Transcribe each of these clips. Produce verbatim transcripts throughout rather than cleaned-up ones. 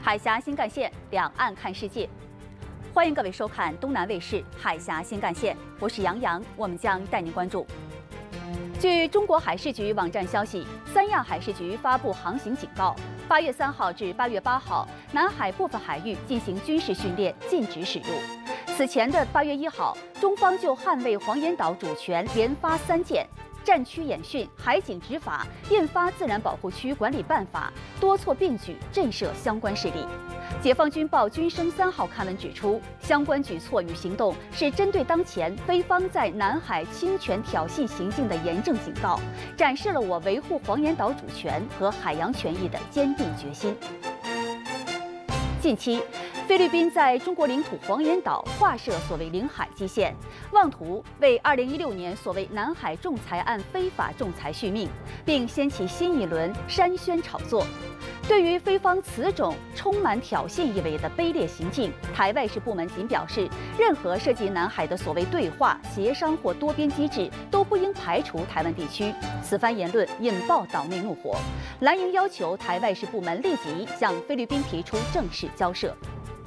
海峡新干线，两岸看世界。欢迎各位收看东南卫视海峡新干线，我是杨洋，我们将带您关注。据中国海事局网站消息，三亚海事局发布航行警告：八月三号至八月八号，南海部分海域进行军事训练，禁止驶入。此前的八月一号，中方就捍卫黄岩岛主权连发三件。战区演训、海警执法，印发自然保护区管理办法，多措并举，震慑相关势力。解放军报军声三号刊文指出，相关举措与行动是针对当前菲方在南海侵权挑衅行径的严正警告，展示了我维护黄岩岛主权和海洋权益的坚定决心。近期，菲律宾在中国领土黄岩岛划设所谓领海基线，妄图为二零一六年所谓南海仲裁案非法仲裁续命，并掀起新一轮煽宣炒作。对于菲方此种充满挑衅意味的卑劣行径，台外事部门仅表示，任何涉及南海的所谓对话、协商或多边机制都不应排除台湾地区。此番言论引爆岛内怒火，蓝营要求台外事部门立即向菲律宾提出正式交涉。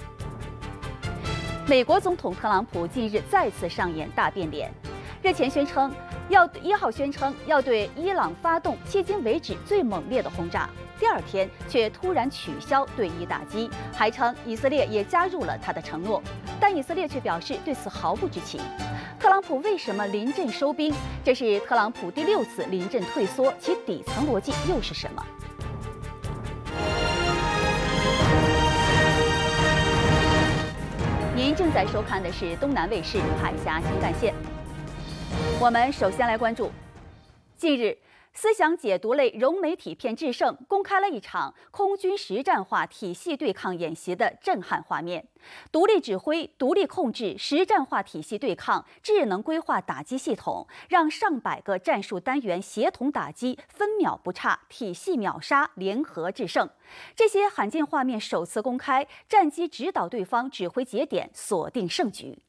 美国总统特朗普近日再次上演大变脸，日前宣称要一号宣称要对伊朗发动迄今为止最猛烈的轰炸，第二天却突然取消对伊打击，还称以色列也加入了他的承诺，但以色列却表示对此毫不知情。特朗普为什么临阵收兵？这是特朗普第六次临阵退缩，其底层逻辑又是什么？您正在收看的是东南卫视海峡新干线。我们首先来关注，近日，思想解读类融媒体片智胜公开了一场空军实战化体系对抗演习的震撼画面。独立指挥、独立控制、实战化体系对抗、智能规划打击系统，让上百个战术单元协同打击，分秒不差，体系秒杀，联合制胜。这些罕见画面首次公开，战机指导对方指挥节点，锁定胜局。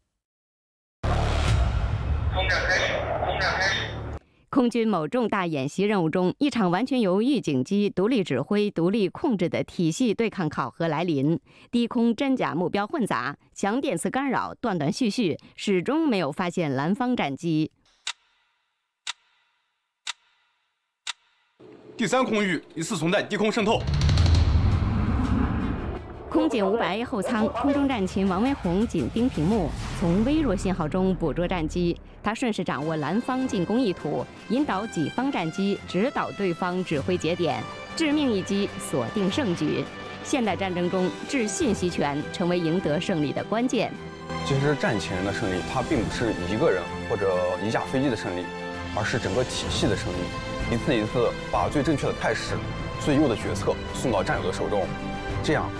空战开始，空战开始。 空军某重大演习任务中，一场完全由预警机独立指挥、独立控制的体系对抗考核来临。低空真假目标混杂，强电磁干扰断断续续，始终没有发现蓝方战机。 第三空域疑似存在低空渗透。 空警五百 A 后舱空中战勤王维宏紧盯屏幕，从微弱信号中捕捉战机。他顺势掌握蓝方进攻意图，引导己方战机指导对方指挥节点，致命一击，锁定胜局。现代战争中，制信息权成为赢得胜利的关键。 其实战前人的胜利，它并不是一个人或者一架飞机的胜利，而是整个体系的胜利。一次一次把最正确的态势、最优的决策送到战友的手中，这样